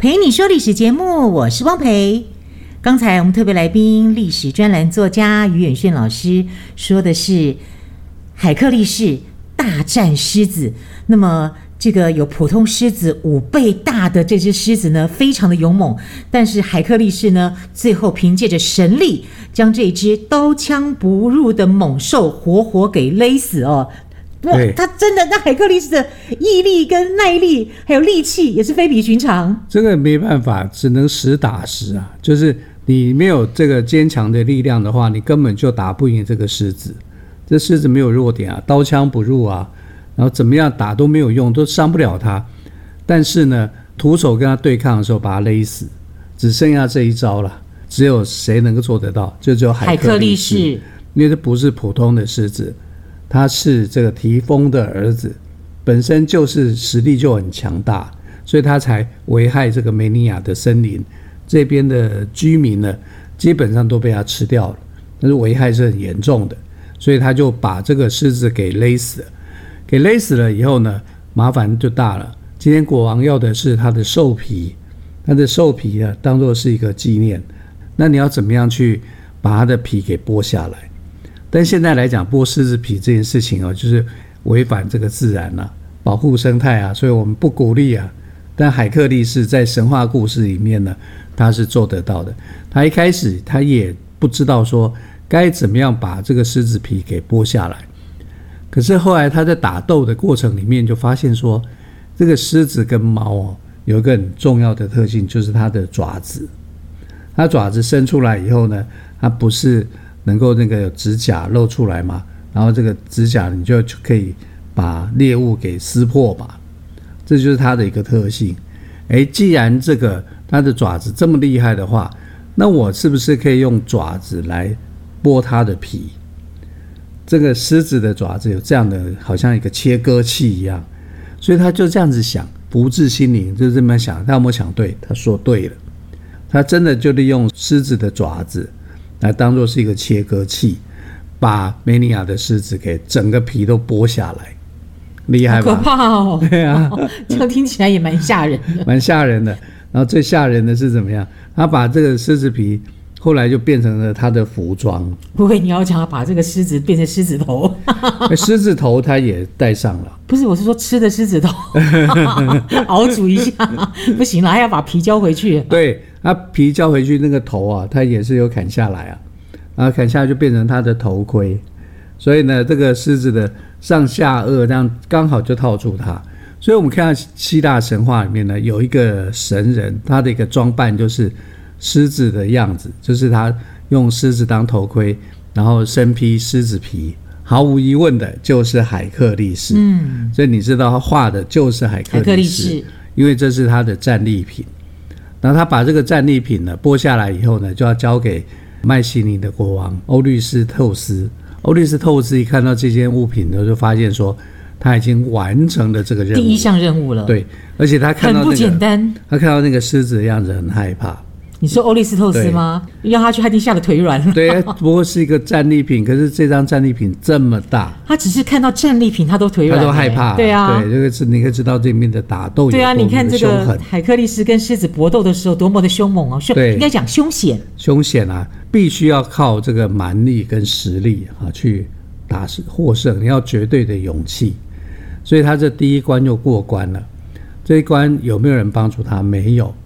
陪你说历史节目，我是汪培。刚才我们特别来宾历史专栏作家于远炫老师说的是海克力士大战狮子，那么这个有普通狮子5倍大的这只狮子呢，非常的勇猛，但是海克力士呢，最后凭借着神力，将这只刀枪不入的猛兽活活给勒死哦。哇，他真的，那海克力士的毅力跟耐力还有力气也是非比寻常。 这个没办法，只能实打实啊，就是你没有这个坚强的力量的话，你根本就打不赢这个狮子。这狮子没有弱点啊，刀枪不入啊，然后怎么样打都没有用，都伤不了他。但是呢，徒手跟他对抗的时候，把他勒死，只剩下这一招了。只有谁能够做得到？就只有海克力士，因为这不是普通的狮子。他是这个提丰的儿子，本身就是实力就很强大，所以他才危害这个梅尼亚的森林。这边的居民呢，基本上都被他吃掉了，但是危害是很严重的，所以他就把这个狮子给勒死了。给勒死了以后呢，麻烦就大了。今天国王要的是他的兽皮，他的兽皮呢，当作是一个纪念。那你要怎么样去把他的皮给剥下来？但现在来讲，剥狮子皮这件事情哦，就是违反这个自然啊，保护生态啊，所以我们不鼓励啊。但海克力士在神话故事里面呢，他是做得到的。他一开始他也不知道说该怎么样把这个狮子皮给剥下来，可是后来他在打斗的过程里面就发现说，这个狮子跟猫哦有一个很重要的特性，就是它的爪子。它爪子伸出来以后呢，它不是能够那个有指甲露出来嘛，然后这个指甲你就可以把猎物给撕破嘛，这就是它的一个特性。既然这个它的爪子这么厉害的话，那我是不是可以用爪子来剥它的皮？这个狮子的爪子有这样的，好像一个切割器一样，所以他就这样子想，不治心灵就这么想。他有没有想对？他说对了，他真的就利用狮子的爪子来当作是一个切割器，把梅尼亚的狮子给整个皮都剥下来，厉害吧？ 好可怕哦！ 对啊， 这样听起来也蛮吓人的， 蛮吓人的。然后最吓人的是怎么样？他把这个狮子皮后来就变成了他的服装。 不会，你要讲把这个狮子变成狮子头， 狮子头他也戴上了。 不是，我是说吃的狮子头，熬煮一下，不行了，还要把皮交回去。 对，他皮交回去，那个头啊，他也是有砍下来啊，然后砍下来就变成他的头盔。所以呢，这个狮子的上下颚这样刚好就套住它。所以我们看到希腊神话里面呢，有一个神人，他的一个装扮就是狮子的样子，就是他用狮子当头盔，然后身披狮子皮，毫无疑问的就是海克力士。所以你知道他画的就是海克力士，因为这是他的战利品。然后他把这个战利品呢剥下来以后呢，就要交给麦西尼的国王欧律斯透斯。欧律斯透斯一看到这件物品呢，就发现说他已经完成了这个任务，第一项任务了。 对，而且他看到、那个、 很不简单。 他看到那个狮子的样子很害怕。 你说欧律斯透斯吗？要他去，他已经吓得腿软了。 对，不过是一个战利品，可是这张战利品这么大， 他只是看到战利品，他都腿软， 他都害怕。 对啊， 对，这个是你可以知道这边的打斗有多么的凶狠。 对啊，你看这个海克力士跟狮子搏斗的时候，多么的凶猛哦！应该讲凶险。凶险啊，必须要靠这个蛮力跟实力啊去打获胜，你要绝对的勇气。所以他这第一关就过关了。这一关有没有人帮助他？没有。